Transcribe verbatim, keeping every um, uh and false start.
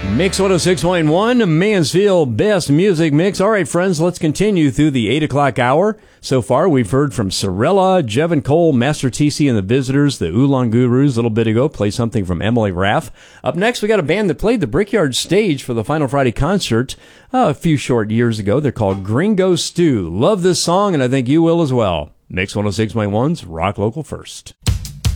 Mix one oh six point one, Mansfield Best Music Mix. All right, friends, let's continue through the eight o'clock hour. So far, we've heard from Sorella, Jevin Cole, Master T C and the Visitors, the Oolong Gurus. A little bit ago, play something from Emily Raff. Up next, we got a band that played the Brickyard stage for the Final Friday concert uh, a few short years ago. They're called Gringo Stew. Love this song, and I think you will as well. Mix one oh six point one's Rock Local First.